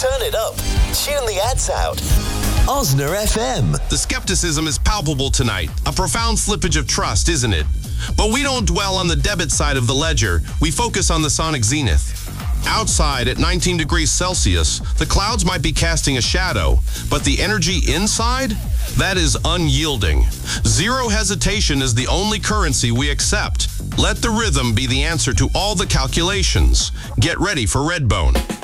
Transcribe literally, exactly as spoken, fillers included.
Turn it up. Tune the ads out. Osner F M. The skepticism is palpable tonight. A profound slippage of trust, isn't it? But we don't dwell on the debit side of the ledger. We focus on the sonic zenith. Outside at nineteen degrees Celsius, the clouds might be casting a shadow, but the energy inside? That is unyielding. Zero hesitation is the only currency we accept. Let the rhythm be the answer to all the calculations. Get ready for Redbone.